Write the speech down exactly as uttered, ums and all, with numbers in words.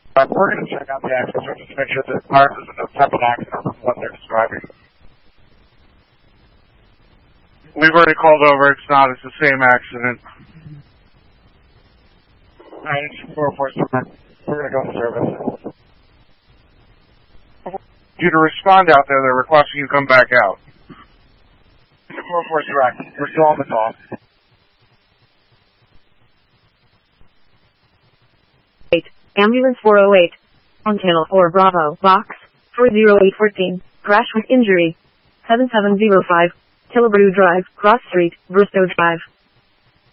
Uh, we're going to check out the accident just to make sure that ours isn't a separate accident from what they're describing. We've already called over. It's not. It's the same accident. Alright, it's four four seven. We're going to go to service. You to respond out there, they're requesting you come back out. four four direct. We're still on the call. eight. Ambulance four oh eight. On channel four Bravo. Box four oh eight one four. Crash with injury. seven seven zero five. Killebrew Drive, Cross Street, Bristow Drive.